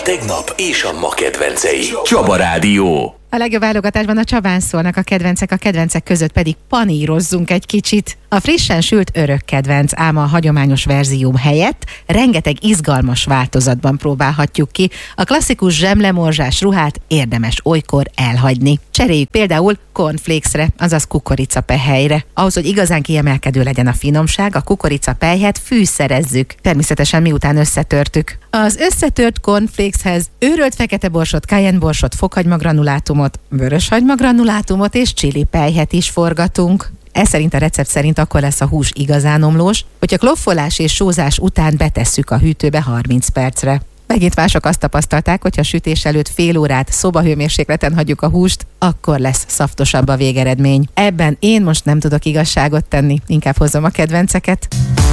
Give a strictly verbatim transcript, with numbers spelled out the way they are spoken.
tegnap és a ma kedvencei. Csaba Rádió. A legjobb válogatásban a Csabán szólnak a kedvencek, a kedvencek között pedig panírozzunk egy kicsit. A frissen sült örök kedvenc, ám a hagyományos verzió helyett rengeteg izgalmas változatban próbálhatjuk ki. A klasszikus zsemlemorzsás ruhát érdemes olykor elhagyni. Cseréljük például cornflakesre, azaz kukoricapehelyre. Ahhoz, hogy igazán kiemelkedő legyen a finomság, a kukoricapelyhet fűszerezzük. Természetesen miután összetörtük. Az összetört cornflakeshez őrölt fekete borsot, cayenne borsot, fokhagymagranulátumot, vöröshagymagranulátumot és chilipelyhet is forgatunk. Ez szerint a recept szerint akkor lesz a hús igazán omlós, hogyha kloffolás és sózás után betesszük a hűtőbe harminc percre. Megint mások azt tapasztalták, hogy ha sütés előtt fél órát szobahőmérsékleten hagyjuk a húst, akkor lesz szaftosabb a végeredmény. Ebben én most nem tudok igazságot tenni, inkább hozom a kedvenceket.